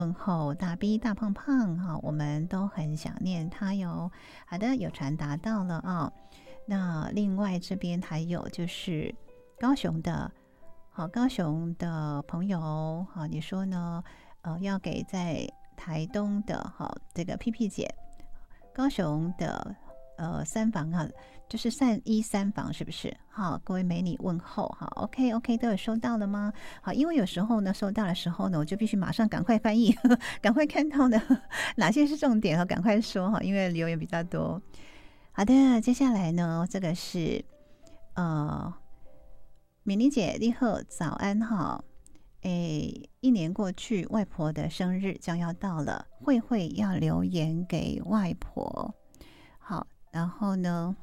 问候大 B 大胖胖哈，我们都很想念他哟。好的，有传达到了啊。那另外这边还有就是高雄的，好，高雄的朋友，好，你说呢？要给在台东的哈这个 PP 姐，高雄的三房哈，就是三房是不是？好，各位美女问候哈，OK OK 都有收到了吗？好，因为有时候呢收到的时候呢，我就必须马上赶快翻译，赶快看到呢哪些是重点和赶快说哈，因为留言比较多。好的，接下来呢，这个是敏玲姐，你好，早安哈。诶，一年过去，外婆的生日将要到了，慧要留言给外婆。好，然后呢，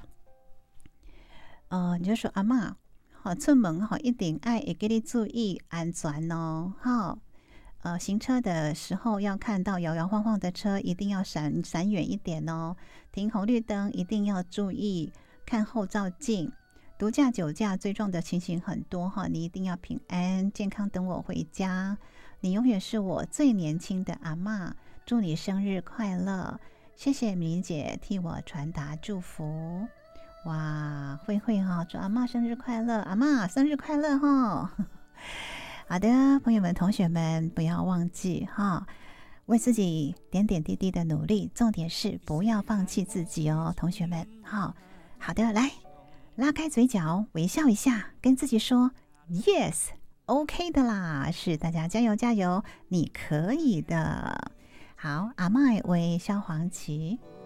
你就说阿嬷，好，出门好一定爱也给你注意安全哦，好。行车的时候要看到摇摇晃晃的车，一定要闪远一点哦。停红绿灯一定要注意看后照镜。毒驾、酒驾追撞的情形很多哈，你一定要平安健康等我回家。你永远是我最年轻的阿嬷，祝你生日快乐！谢谢米玲姐替我传达祝福。哇，慧哈，祝阿嬷生日快乐，阿嬷生日快乐哈！好的，朋友们、同学们，不要忘记哈，为自己点点滴滴的努力，重点是不要放弃自己哦，同学们。好的，来拉开嘴角，微笑一下，跟自己说 yes，OK 的啦，是大家加油加油，你可以的。好，阿麦为萧煌奇。